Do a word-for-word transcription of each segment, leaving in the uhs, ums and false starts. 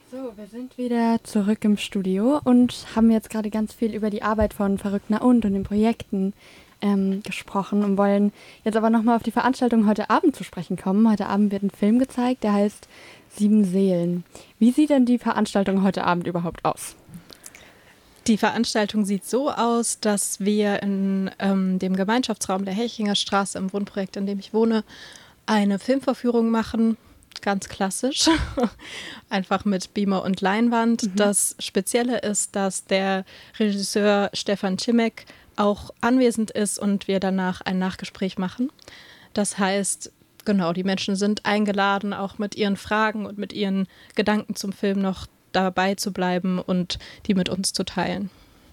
So, wir sind wieder zurück im Studio und haben jetzt gerade ganz viel über die Arbeit von Verrückt na und und den Projekten ähm, gesprochen und wollen jetzt aber nochmal auf die Veranstaltung heute Abend zu sprechen kommen. Heute Abend wird ein Film gezeigt, der heißt Sieben Seelen. Wie sieht denn die Veranstaltung heute Abend überhaupt aus? Die Veranstaltung sieht so aus, dass wir in ähm, dem Gemeinschaftsraum der Helchinger Straße im Wohnprojekt, in dem ich wohne, eine Filmvorführung machen. Ganz klassisch, einfach mit Beamer und Leinwand. Mhm. Das Spezielle ist, dass der Regisseur Stefan Cimek auch anwesend ist und wir danach ein Nachgespräch machen. Das heißt, genau, die Menschen sind eingeladen, auch mit ihren Fragen und mit ihren Gedanken zum Film noch dabei zu bleiben und die mit uns zu teilen.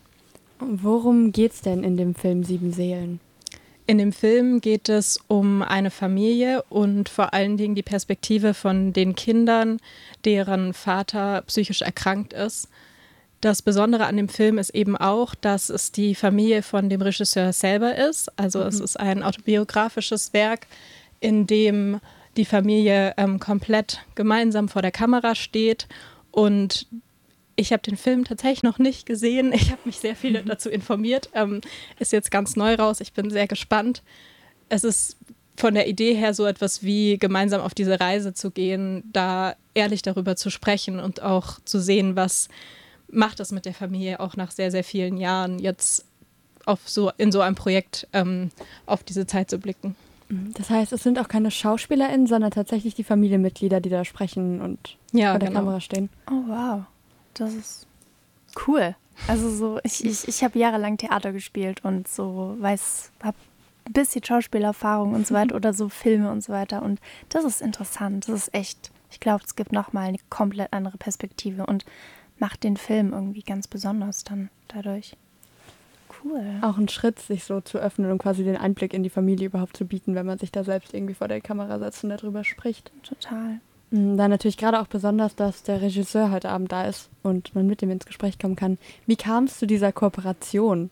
Worum geht's denn in dem Film Sieben Seelen? In dem Film geht es um eine Familie und vor allen Dingen die Perspektive von den Kindern, deren Vater psychisch erkrankt ist. Das Besondere an dem Film ist eben auch, dass es die Familie von dem Regisseur selber ist. Also mhm. es ist ein autobiografisches Werk, in dem die Familie ähm, komplett gemeinsam vor der Kamera steht. Und ich habe den Film tatsächlich noch nicht gesehen. Ich habe mich sehr viel dazu informiert. Ähm, ist jetzt ganz neu raus. Ich bin sehr gespannt. Es ist von der Idee her so etwas wie gemeinsam auf diese Reise zu gehen, da ehrlich darüber zu sprechen und auch zu sehen, was macht das mit der Familie auch nach sehr, sehr vielen Jahren jetzt auf so, in so einem Projekt ähm, auf diese Zeit zu blicken. Das heißt, es sind auch keine SchauspielerInnen, sondern tatsächlich die Familienmitglieder, die da sprechen und ja, vor der genau. Kamera stehen. Oh, wow. Das ist cool. Also so, ich, ich, ich habe jahrelang Theater gespielt und so weiß, habe ein bisschen Schauspielerfahrung und so weiter oder so Filme und so weiter. Und das ist interessant. Das ist echt, ich glaube, es gibt nochmal eine komplett andere Perspektive und macht den Film irgendwie ganz besonders dann dadurch. Cool. Auch ein Schritt, sich so zu öffnen und quasi den Einblick in die Familie überhaupt zu bieten, wenn man sich da selbst irgendwie vor der Kamera setzt und darüber spricht. Total. Dann natürlich gerade auch besonders, dass der Regisseur heute Abend da ist und man mit ihm ins Gespräch kommen kann. Wie kam es zu dieser Kooperation?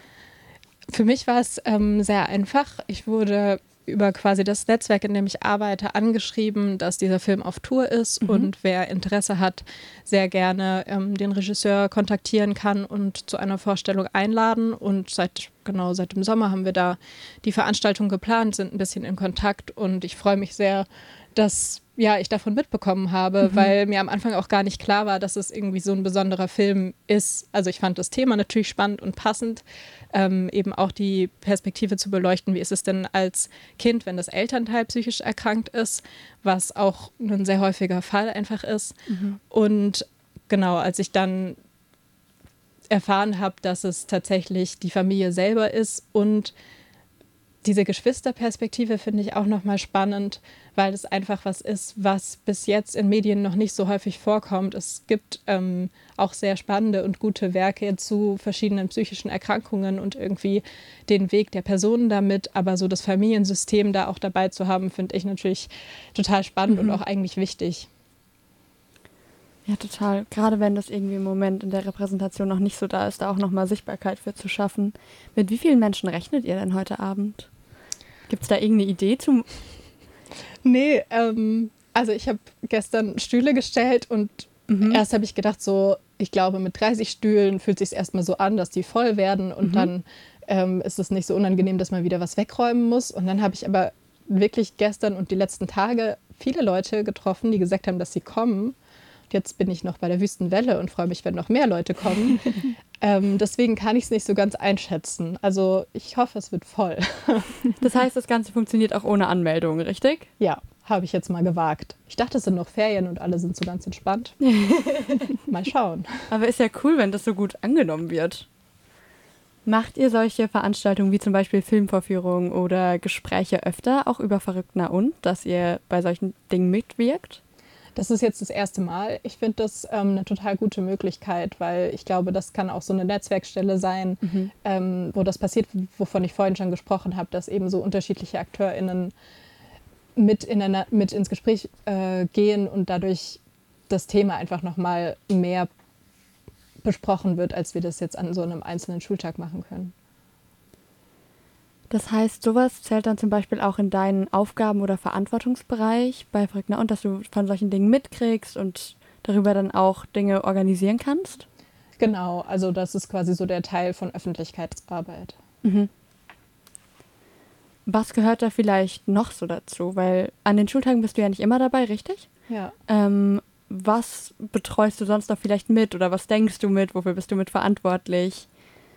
Für mich war es ähm, sehr einfach. Ich wurde über quasi das Netzwerk, in dem ich arbeite, angeschrieben, dass dieser Film auf Tour ist mhm. und wer Interesse hat, sehr gerne ähm, den Regisseur kontaktieren kann und zu einer Vorstellung einladen. Und seit genau seit dem Sommer haben wir da die Veranstaltung geplant, sind ein bisschen in Kontakt und ich freue mich sehr, dass ja, ich davon mitbekommen habe, mhm. weil mir am Anfang auch gar nicht klar war, dass es irgendwie so ein besonderer Film ist. Also ich fand das Thema natürlich spannend und passend, ähm, eben auch die Perspektive zu beleuchten, wie ist es denn als Kind, wenn das Elternteil psychisch erkrankt ist, was auch ein sehr häufiger Fall einfach ist. Mhm. Und genau, als ich dann erfahren habe, dass es tatsächlich die Familie selber ist und diese Geschwisterperspektive finde ich auch nochmal spannend, weil es einfach was ist, was bis jetzt in Medien noch nicht so häufig vorkommt. Es gibt ähm, auch sehr spannende und gute Werke zu verschiedenen psychischen Erkrankungen und irgendwie den Weg der Personen damit, aber so das Familiensystem da auch dabei zu haben, finde ich natürlich total spannend mhm. und auch eigentlich wichtig. Ja, total. Gerade wenn das irgendwie im Moment in der Repräsentation noch nicht so da ist, da auch nochmal Sichtbarkeit für zu schaffen. Mit wie vielen Menschen rechnet ihr denn heute Abend? Gibt es da irgendeine Idee zum... Nee, ähm, also ich habe gestern Stühle gestellt und mhm. erst habe ich gedacht so, ich glaube mit dreißig Stühlen fühlt es sich erstmal so an, dass die voll werden und mhm. dann ähm, ist es nicht so unangenehm, dass man wieder was wegräumen muss. Und dann habe ich aber wirklich gestern und die letzten Tage viele Leute getroffen, die gesagt haben, dass sie kommen. Und jetzt bin ich noch bei der Wüstenwelle und freue mich, wenn noch mehr Leute kommen. ähm, deswegen kann ich es nicht so ganz einschätzen. Also ich hoffe, es wird voll. Das heißt, das Ganze funktioniert auch ohne Anmeldung, richtig? Ja, habe ich jetzt mal gewagt. Ich dachte, es sind noch Ferien und alle sind so ganz entspannt. Mal schauen. Aber ist ja cool, wenn das so gut angenommen wird. Macht ihr solche Veranstaltungen wie zum Beispiel Filmvorführungen oder Gespräche öfter, auch über Verrückt na und, dass ihr bei solchen Dingen mitwirkt? Das ist jetzt das erste Mal. Ich finde das ähm, eine total gute Möglichkeit, weil ich glaube, das kann auch so eine Netzwerkstelle sein, mhm. ähm, wo das passiert, wovon ich vorhin schon gesprochen habe, dass eben so unterschiedliche AkteurInnen mit, in eine, mit ins Gespräch äh, gehen und dadurch das Thema einfach nochmal mehr besprochen wird, als wir das jetzt an so einem einzelnen Schultag machen können. Das heißt, sowas zählt dann zum Beispiel auch in deinen Aufgaben- oder Verantwortungsbereich bei Verrückt na und, dass du von solchen Dingen mitkriegst und darüber dann auch Dinge organisieren kannst? Genau, also das ist quasi so der Teil von Öffentlichkeitsarbeit. Mhm. Was gehört da vielleicht noch so dazu? Weil an den Schultagen bist du ja nicht immer dabei, richtig? Ja. Ähm, was betreust du sonst noch vielleicht mit oder was denkst du mit? Wofür bist du mit verantwortlich?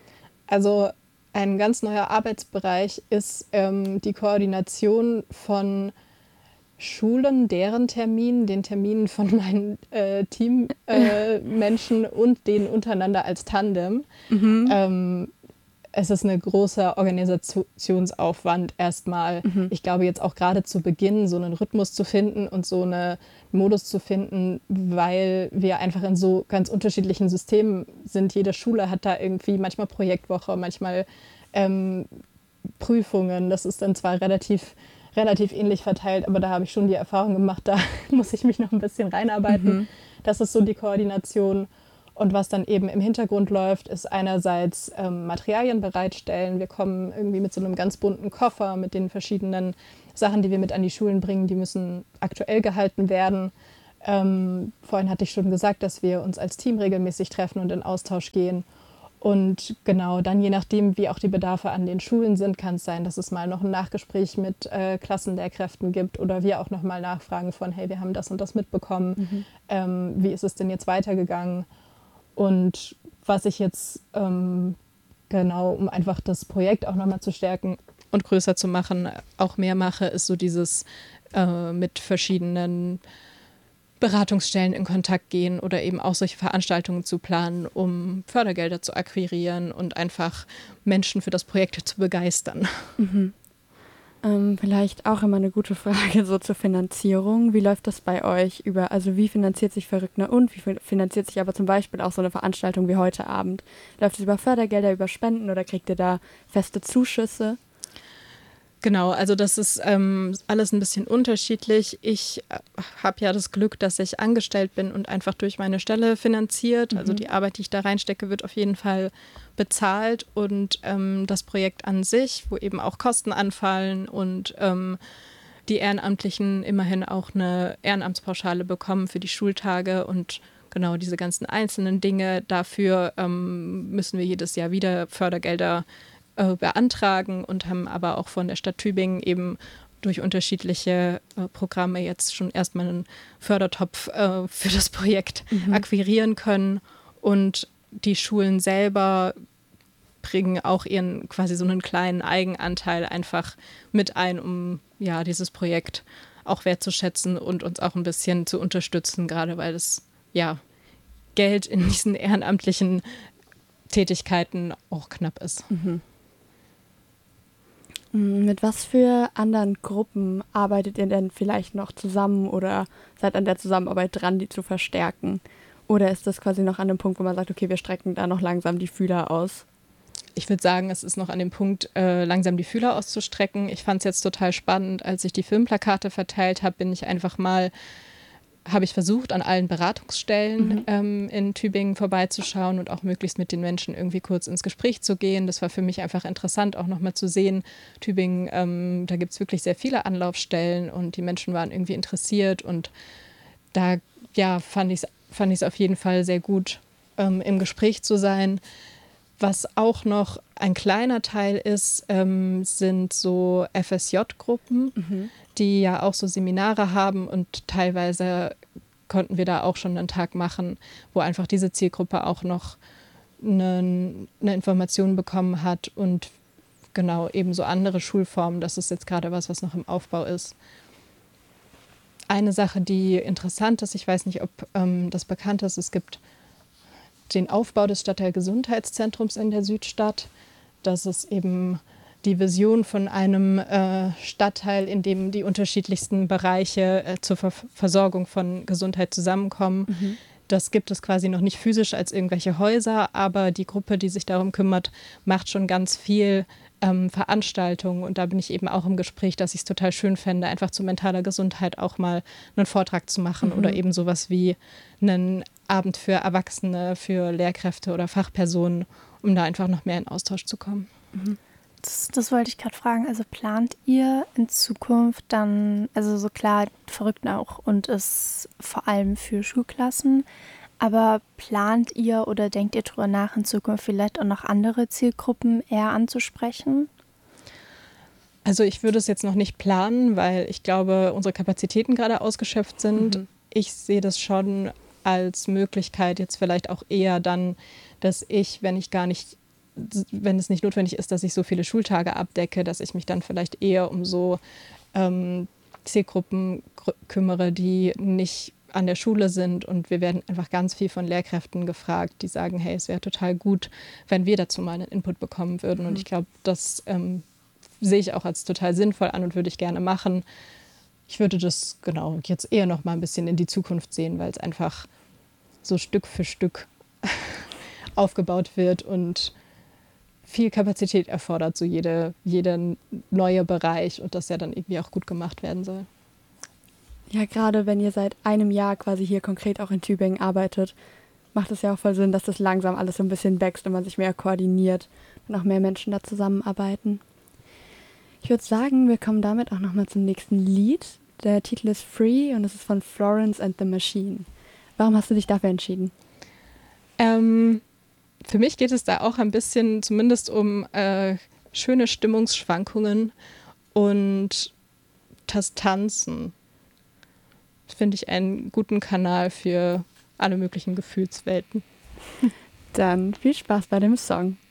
Also ein ganz neuer Arbeitsbereich ist ähm, die Koordination von Schulen, deren Terminen, den Terminen von meinen äh, Teammenschen äh, Menschen und denen untereinander als Tandem. Mhm. Ähm, es ist ein großer Organisationsaufwand erstmal. Mhm. Ich glaube jetzt auch gerade zu Beginn so einen Rhythmus zu finden und so einen Modus zu finden, weil wir einfach in so ganz unterschiedlichen Systemen sind. Jede Schule hat da irgendwie manchmal Projektwoche, manchmal ähm, Prüfungen. Das ist dann zwar relativ relativ ähnlich verteilt, aber da habe ich schon die Erfahrung gemacht, da muss ich mich noch ein bisschen reinarbeiten. Mhm. Das ist so die Koordination. Und was dann eben im Hintergrund läuft, ist einerseits ähm, Materialien bereitstellen. Wir kommen irgendwie mit so einem ganz bunten Koffer mit den verschiedenen Sachen, die wir mit an die Schulen bringen. Die müssen aktuell gehalten werden. Ähm, vorhin hatte ich schon gesagt, dass wir uns als Team regelmäßig treffen und in Austausch gehen. Und genau, dann je nachdem, wie auch die Bedarfe an den Schulen sind, kann es sein, dass es mal noch ein Nachgespräch mit äh, Klassenlehrkräften gibt oder wir auch noch mal nachfragen von, hey, wir haben das und das mitbekommen. Mhm. Ähm, wie ist es denn jetzt weitergegangen? Und was ich jetzt ähm, genau, um einfach das Projekt auch nochmal zu stärken und größer zu machen, auch mehr mache, ist so dieses äh, mit verschiedenen Beratungsstellen in Kontakt gehen oder eben auch solche Veranstaltungen zu planen, um Fördergelder zu akquirieren und einfach Menschen für das Projekt zu begeistern. Mhm. Ähm, vielleicht auch immer eine gute Frage so zur Finanzierung. Wie läuft das bei euch über, also wie finanziert sich Verrückner und wie finanziert sich aber zum Beispiel auch so eine Veranstaltung wie heute Abend? Läuft es über Fördergelder, über Spenden oder kriegt ihr da feste Zuschüsse? Genau, also das ist ähm, alles ein bisschen unterschiedlich. Ich äh, habe ja das Glück, dass ich angestellt bin und einfach durch meine Stelle finanziert. Mhm. Also die Arbeit, die ich da reinstecke, wird auf jeden Fall bezahlt. Und ähm, das Projekt an sich, wo eben auch Kosten anfallen und ähm, die Ehrenamtlichen immerhin auch eine Ehrenamtspauschale bekommen für die Schultage und genau diese ganzen einzelnen Dinge. Dafür ähm, müssen wir jedes Jahr wieder Fördergelder beantragen und haben aber auch von der Stadt Tübingen eben durch unterschiedliche äh, Programme jetzt schon erstmal einen Fördertopf äh, für das Projekt Mhm. akquirieren können. Und die Schulen selber bringen auch ihren quasi so einen kleinen Eigenanteil einfach mit ein, um ja dieses Projekt auch wertzuschätzen und uns auch ein bisschen zu unterstützen, gerade weil das ja Geld in diesen ehrenamtlichen Tätigkeiten auch knapp ist. Mhm. Mit was für anderen Gruppen arbeitet ihr denn vielleicht noch zusammen oder seid an der Zusammenarbeit dran, die zu verstärken? Oder ist das quasi noch an dem Punkt, wo man sagt, okay, wir strecken da noch langsam die Fühler aus? Ich würde sagen, es ist noch an dem Punkt, äh, langsam die Fühler auszustrecken. Ich fand es jetzt total spannend, als ich die Filmplakate verteilt habe, bin ich einfach mal, habe ich versucht, an allen Beratungsstellen Mhm. ähm, in Tübingen vorbeizuschauen und auch möglichst mit den Menschen irgendwie kurz ins Gespräch zu gehen. Das war für mich einfach interessant, auch nochmal zu sehen, Tübingen, ähm, da gibt es wirklich sehr viele Anlaufstellen und die Menschen waren irgendwie interessiert und da ja, fand ich es fand ich's auf jeden Fall sehr gut, ähm, im Gespräch zu sein. Was auch noch ein kleiner Teil ist, ähm, sind so F S J-Gruppen, Mhm. die ja auch so Seminare haben und teilweise konnten wir da auch schon einen Tag machen, wo einfach diese Zielgruppe auch noch eine, eine Information bekommen hat und genau eben so andere Schulformen. Das ist jetzt gerade was, was noch im Aufbau ist. Eine Sache, die interessant ist, ich weiß nicht, ob ähm, das bekannt ist, es gibt den Aufbau des Stadtteilgesundheitszentrums in der Südstadt. Das ist eben die Vision von einem äh, Stadtteil, in dem die unterschiedlichsten Bereiche äh, zur Ver- Versorgung von Gesundheit zusammenkommen. Mhm. Das gibt es quasi noch nicht physisch als irgendwelche Häuser, aber die Gruppe, die sich darum kümmert, macht schon ganz viel ähm, Veranstaltungen. Und da bin ich eben auch im Gespräch, dass ich es total schön fände, einfach zu mentaler Gesundheit auch mal einen Vortrag zu machen Mhm. oder eben sowas wie einen Abend für Erwachsene, für Lehrkräfte oder Fachpersonen, um da einfach noch mehr in Austausch zu kommen. Das, das wollte ich gerade fragen. Also plant ihr in Zukunft dann, also so klar, verrückt auch und ist vor allem für Schulklassen, aber plant ihr oder denkt ihr darüber nach, in Zukunft vielleicht auch noch andere Zielgruppen eher anzusprechen? Also ich würde es jetzt noch nicht planen, weil ich glaube, unsere Kapazitäten gerade ausgeschöpft sind. Mhm. Ich sehe das schon als Möglichkeit jetzt vielleicht auch eher dann, dass ich, wenn ich gar nicht wenn es nicht notwendig ist, dass ich so viele Schultage abdecke, dass ich mich dann vielleicht eher um so ähm, Zielgruppen kümmere, die nicht an der Schule sind. Und wir werden einfach ganz viel von Lehrkräften gefragt, die sagen, hey, es wäre total gut, wenn wir dazu mal einen Input bekommen würden. Mhm. Und ich glaube, das ähm, sehe ich auch als total sinnvoll an und würde ich gerne machen. Ich würde das genau jetzt eher noch mal ein bisschen in die Zukunft sehen, weil es einfach so Stück für Stück aufgebaut wird und viel Kapazität erfordert, so jede, jeder neue Bereich und das ja dann irgendwie auch gut gemacht werden soll. Ja, gerade wenn ihr seit einem Jahr quasi hier konkret auch in Tübingen arbeitet, macht es ja auch voll Sinn, dass das langsam alles so ein bisschen wächst und man sich mehr koordiniert und auch mehr Menschen da zusammenarbeiten. Ich würde sagen, wir kommen damit auch nochmal zum nächsten Lied. Der Titel ist Free und es ist von Florence and the Machine. Warum hast du dich dafür entschieden? Ähm... Für mich geht es da auch ein bisschen zumindest um äh, schöne Stimmungsschwankungen und das Tanzen. Das finde ich einen guten Kanal für alle möglichen Gefühlswelten. Dann viel Spaß bei dem Song.